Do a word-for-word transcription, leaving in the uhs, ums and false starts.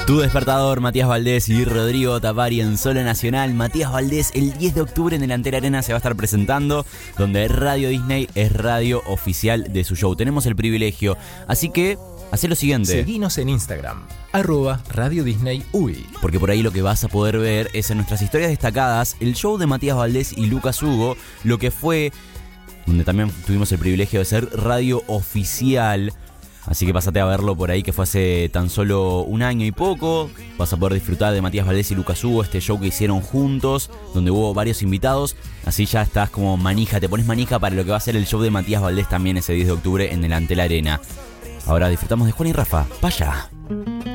Tu despertador, Matías Valdés y Rodrigo Tapari en Solo Nacional. Matías Valdés el diez de octubre en el Antel Arena se va a estar presentando, donde Radio Disney es radio oficial de su show. Tenemos el privilegio, así que hacé lo siguiente. Seguinos en Instagram, arroba Radio Disney U I. Porque por ahí lo que vas a poder ver es en nuestras historias destacadas el show de Matías Valdés y Lucas Hugo, lo que fue, donde también tuvimos el privilegio de ser radio oficial. Así que pásate a verlo por ahí, que fue hace tan solo un año y poco. Vas a poder disfrutar de Matías Valdés y Lucas Hugo, este show que hicieron juntos, donde hubo varios invitados. Así ya estás como manija, te pones manija para lo que va a ser el show de Matías Valdés también ese diez de octubre en el Antel Arena. Ahora disfrutamos de Juan y Rafa. ¡Vaya!